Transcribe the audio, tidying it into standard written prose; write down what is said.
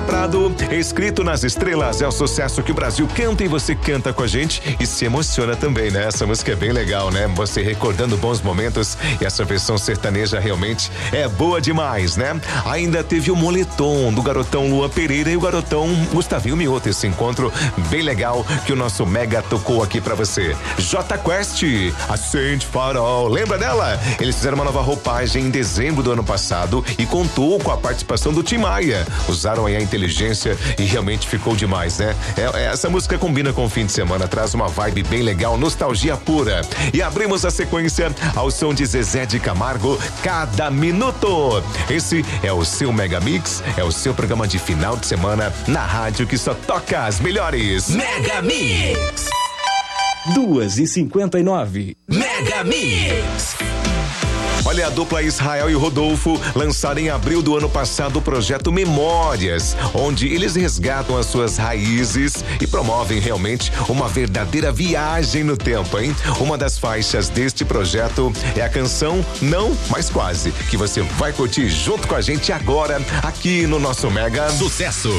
Prado, Escrito nas Estrelas, é o sucesso que o Brasil canta e você canta com a gente e se emociona também, né? Essa música é bem legal, né? Você recordando bons momentos e essa versão sertaneja realmente é boa demais, né? Ainda teve o Moletom do garotão Luan Pereira e o garotão Gustavinho Mioto, esse encontro bem legal que o nosso Mega tocou aqui pra você. J Quest, Acende Farol, lembra dela? Eles fizeram uma nova roupagem em dezembro do ano passado e contou com a participação do Tim Maia. Usaram aí a inteligência e realmente ficou demais, né? Essa música combina com o fim de semana, traz uma vibe bem legal, nostalgia pura. E abrimos a sequência ao som de Zezé de Camargo, Cada Minuto. Esse é o seu Mega Mix, é o seu programa de final de semana na rádio que só toca as melhores. Mega Mix. 2h59. Mega Mix. Olha, a dupla Israel e Rodolfo lançaram em abril do ano passado o projeto Memórias, onde eles resgatam as suas raízes e promovem realmente uma verdadeira viagem no tempo, hein? Uma das faixas deste projeto é a canção Não, Mas Quase, que você vai curtir junto com a gente agora, aqui no nosso Mega Sucesso.